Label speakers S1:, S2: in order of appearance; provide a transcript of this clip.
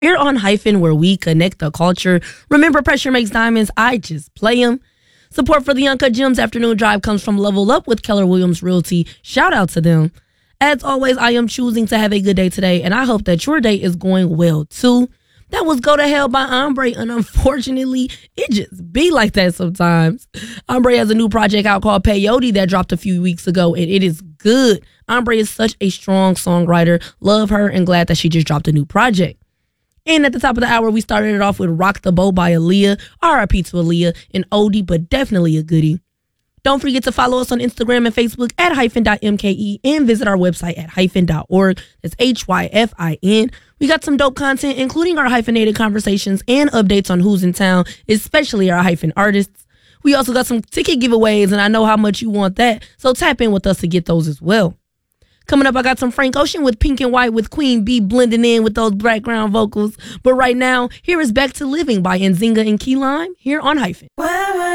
S1: Here on Hyphen, where we connect the culture. Remember, pressure makes diamonds. I just play them. Support for the Uncut Gems Afternoon Drive comes from Level Up with Keller Williams Realty. Shout out to them. As always, I am choosing to have a good day today, and I hope that your day is going well, too. That was Go to Hell by Ombre, and unfortunately, it just be like that sometimes. Ombre has a new project out called Peyote that dropped a few weeks ago, and it is good. Ombre is such a strong songwriter. Love her and glad that she just dropped a new project. And at the top of the hour, we started it off with Rock the Boat by Aaliyah. R.I.P. to Aaliyah, an oldie, but definitely a goodie. Don't forget to follow us on Instagram and Facebook at hyphen.mke and visit our website at hyphen.org. That's HYFIN. We got some dope content, including our hyphenated conversations and updates on who's in town, especially our hyphen artists. We also got some ticket giveaways, and I know how much you want that, so tap in with us to get those as well. Coming up, I got some Frank Ocean with Pink and White with Queen Bee blending in with those background vocals. But right now, here is Back to Living by Nzinga and Key Lime here on Hyphen.